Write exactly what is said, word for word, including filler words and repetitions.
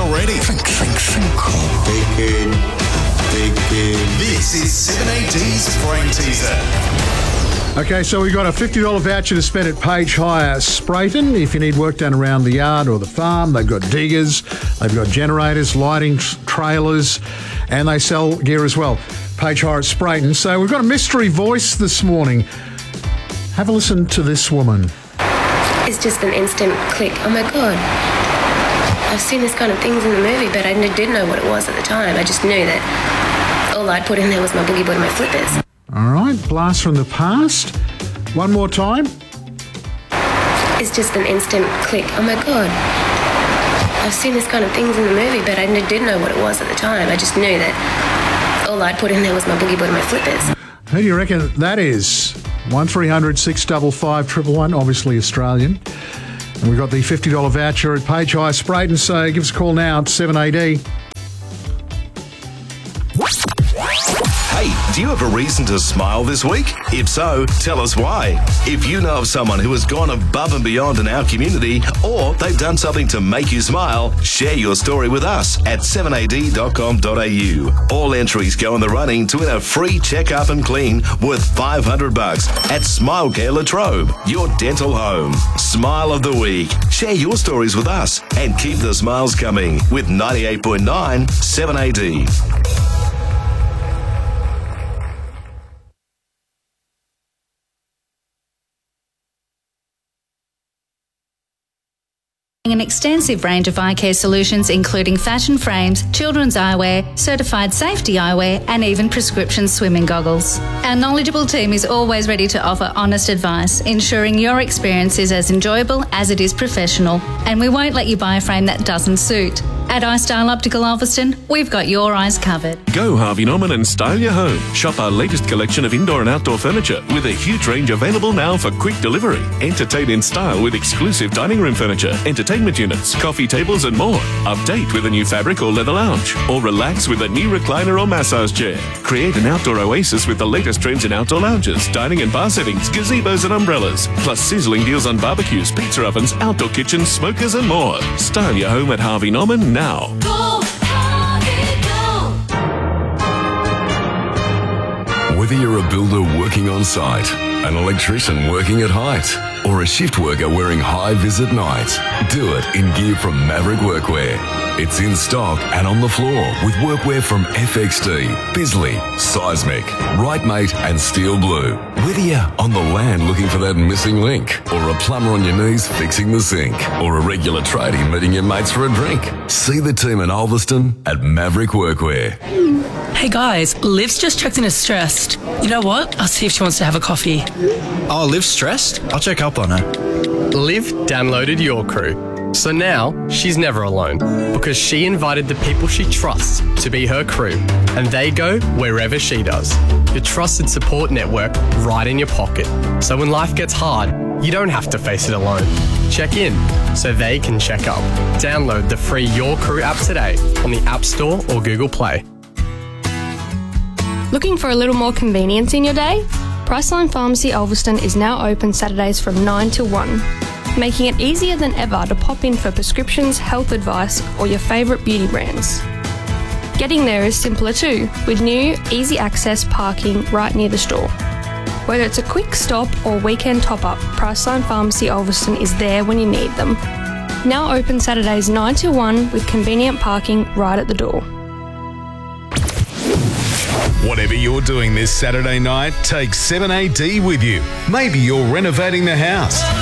already. Think, think, think. Thinking, thinking. This is seven A D's Brain Teaser. Okay, so we've got a fifty dollars voucher to spend at Page Hire Sprayton. If you need work done around the yard or the farm, they've got diggers, they've got generators, lighting, trailers, and they sell gear as well. Page Hire at Sprayton. So we've got a mystery voice this morning. Have a listen to this woman. It's just an instant click. Oh my God. I've seen this kind of things in the movie, but I didn't know what it was at the time. I just knew that all I'd put in there was my boogie board and my flippers. All right, blast from the past. One more time. It's just an instant click. Oh my God. I've seen this kind of things in the movie, but I didn't know what it was at the time. I just knew that all I'd put in there was my boogie board and my flippers. Who do you reckon that is? one three hundred six five five one one one, obviously Australian. And we've got the fifty dollars voucher at Page Hire Sprayton, so give us a call now at seven A D. Hey, do you have a reason to smile this week? If so, tell us why. If you know of someone who has gone above and beyond in our community, or they've done something to make you smile, share your story with us at seven A D dot com dot A U. All entries go in the running to win a free check-up and clean worth five hundred bucks at Smile Care Latrobe, your dental home. Smile of the week. Share your stories with us and keep the smiles coming with ninety-eight point nine seven A D. An extensive range of eye care solutions including fashion frames, children's eyewear, certified safety eyewear and even prescription swimming goggles. Our knowledgeable team is always ready to offer honest advice, ensuring your experience is as enjoyable as it is professional, and we won't let you buy a frame that doesn't suit. At iStyle Optical Ulverston, we've got your eyes covered. Go Harvey Norman and style your home. Shop our latest collection of indoor and outdoor furniture with a huge range available now for quick delivery. Entertain in style with exclusive dining room furniture, entertainment units, coffee tables and more. Update with a new fabric or leather lounge, or relax with a new recliner or massage chair. Create an outdoor oasis with the latest trends in outdoor lounges, dining and bar settings, gazebos and umbrellas, plus sizzling deals on barbecues, pizza ovens, outdoor kitchens, smokers and more. Style your home at Harvey Norman now. Go, Harvey, go. Whether you're a builder working on site, an electrician working at height, or a shift worker wearing high vis at night, do it in gear from Maverick Workwear. It's in stock and on the floor with workwear from F X D, Bisley, Seismic, Rightmate and Steel Blue. Whether you're on the land looking for that missing link, or a plumber on your knees fixing the sink, or a regular tradie meeting your mates for a drink, see the team in Ulverston at Maverick Workwear. Hey guys, Liv's just checked in as stressed. You know what? I'll see if she wants to have a coffee. Oh, Liv's stressed? I'll check up on her. Liv downloaded Your Crew. So now she's never alone because she invited the people she trusts to be her crew, and they go wherever she does. Your trusted support network right in your pocket. So when life gets hard, you don't have to face it alone. Check in so they can check up. Download the free Your Crew app today on the App Store or Google Play. Looking for a little more convenience in your day? Priceline Pharmacy Ulverston is now open Saturdays from nine till one, making it easier than ever to pop in for prescriptions, health advice, or your favourite beauty brands. Getting there is simpler too, with new, easy access parking right near the store. Whether it's a quick stop or weekend top-up, Priceline Pharmacy Ulverston is there when you need them. Now open Saturdays nine till one with convenient parking right at the door. Whatever you're doing this Saturday night, take seven A D with you. Maybe you're renovating the house.